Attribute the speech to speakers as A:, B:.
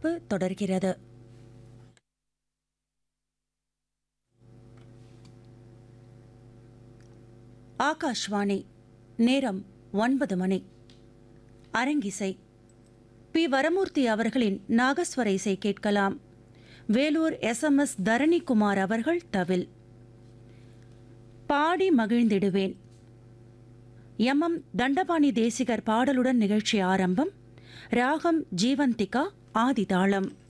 A: ஒலிபரப்பு தொடர்கிறது. ஆகாஷ்வாணி. நேரம் 9 மணி. அரங்கிசை. பி. வரமூர்த்தி அவர்களின் நாகஸ்வர இசை கேட்கலாம். வேலூர் SMS தரணிகுமார் அவர்கள் தவில். பாடி மகிழ்ந்திடுவேன். MM தண்டபாணி தேசிகர் பாடலுடன் நிகழ்ச்சி ஆரம்பம். ராகம் ஜீவந்திகா, ஆதிதாளம்.